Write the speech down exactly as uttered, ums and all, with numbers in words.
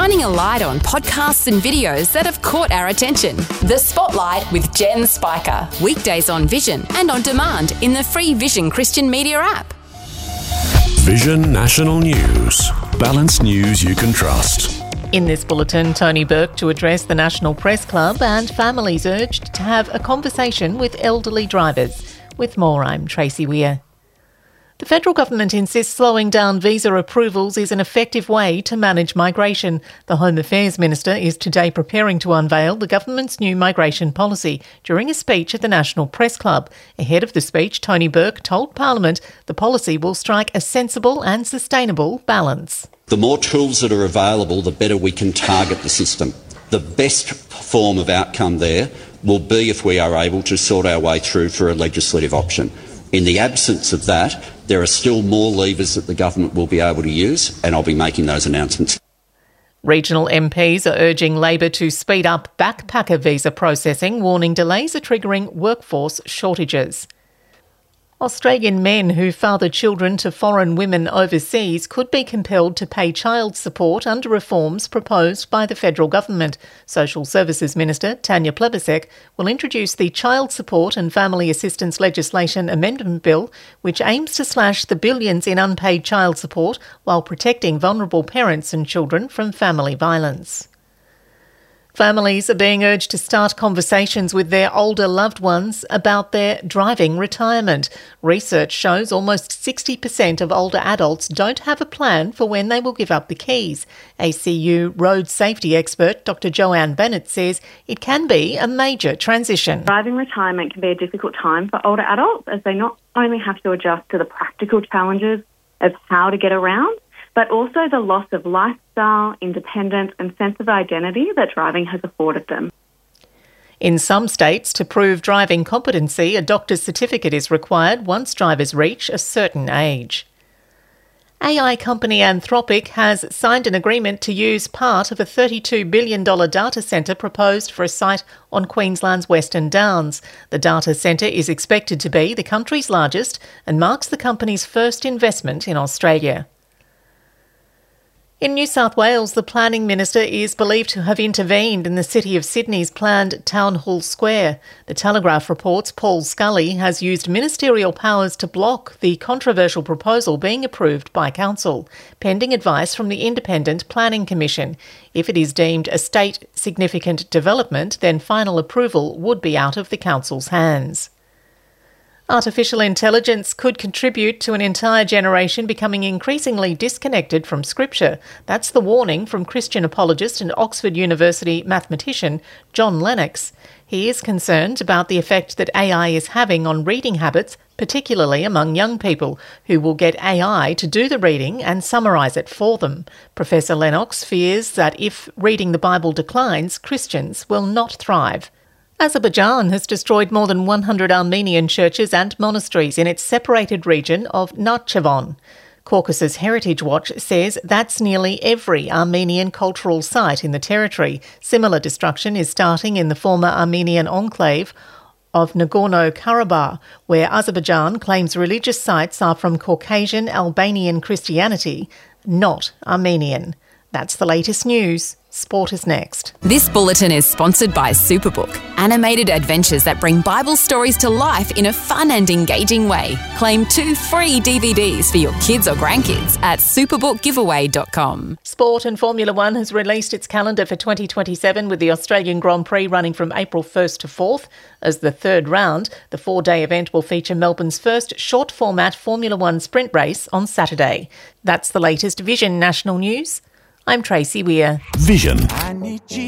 shining a light on podcasts and videos that have caught our attention. The Spotlight with Jen Spiker. Weekdays on Vision and on demand in the free Vision Christian Media app. Vision National News. Balanced news you can trust. In this bulletin, Tony Burke to address the National Press Club and families urged to have a conversation with elderly drivers. With more, I'm Tracy Weir. The federal government insists slowing down visa approvals is an effective way to manage migration. The Home Affairs Minister is today preparing to unveil the government's new migration policy during a speech at the National Press Club. Ahead of the speech, Tony Burke told Parliament the policy will strike a sensible and sustainable balance. The more tools that are available, the better we can target the system. The best form of outcome there will be if we are able to sort our way through for a legislative option. In the absence of that, there are still more levers that the government will be able to use, and I'll be making those announcements. Regional M Ps are urging Labor to speed up backpacker visa processing, warning delays are triggering workforce shortages. Australian men who father children to foreign women overseas could be compelled to pay child support under reforms proposed by the federal government. Social Services Minister Tanya Plibersek will introduce the Child Support and Family Assistance Legislation Amendment Bill, which aims to slash the billions in unpaid child support while protecting vulnerable parents and children from family violence. Families are being urged to start conversations with their older loved ones about their driving retirement. Research shows almost sixty percent of older adults don't have a plan for when they will give up the keys. A C U road safety expert Doctor Joanne Bennett says it can be a major transition. Driving retirement can be a difficult time for older adults as they not only have to adjust to the practical challenges of how to get around, but also the loss of lifestyle, independence and sense of identity that driving has afforded them. In some states, to prove driving competency, a doctor's certificate is required once drivers reach a certain age. A I company Anthropic has signed an agreement to use part of a thirty-two billion dollars data centre proposed for a site on Queensland's Western Downs. The data centre is expected to be the country's largest and marks the company's first investment in Australia. In New South Wales, the Planning Minister is believed to have intervened in the City of Sydney's planned Town Hall Square. The Telegraph reports Paul Scully has used ministerial powers to block the controversial proposal being approved by Council, pending advice from the Independent Planning Commission. If it is deemed a state-significant development, then final approval would be out of the Council's hands. Artificial intelligence could contribute to an entire generation becoming increasingly disconnected from Scripture. That's the warning from Christian apologist and Oxford University mathematician John Lennox. He is concerned about the effect that A I is having on reading habits, particularly among young people, who will get A I to do the reading and summarise it for them. Professor Lennox fears that if reading the Bible declines, Christians will not thrive. Azerbaijan has destroyed more than one hundred Armenian churches and monasteries in its separated region of Nakhchivan. Caucasus Heritage Watch says that's nearly every Armenian cultural site in the territory. Similar destruction is starting in the former Armenian enclave of Nagorno-Karabakh, where Azerbaijan claims religious sites are from Caucasian Albanian Christianity, not Armenian. That's the latest news. Sport is next. This bulletin is sponsored by Superbook, animated adventures that bring Bible stories to life in a fun and engaging way. Claim two free D V Ds for your kids or grandkids at superbook giveaway dot com. Sport and Formula One has released its calendar for twenty twenty-seven, with the Australian Grand Prix running from April first to fourth. As the third round, the four-day event will feature Melbourne's first short-format Formula One sprint race on Saturday. That's the latest Vision National News. I'm Tracy Weir. Vision.